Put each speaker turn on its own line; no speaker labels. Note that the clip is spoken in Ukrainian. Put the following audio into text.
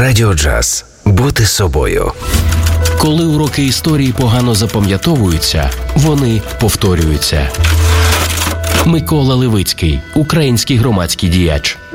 Радіо Джаз. Бути собою.
Коли уроки історії погано запам'ятовуються, вони повторюються. Микола Левицький, український громадський діяч.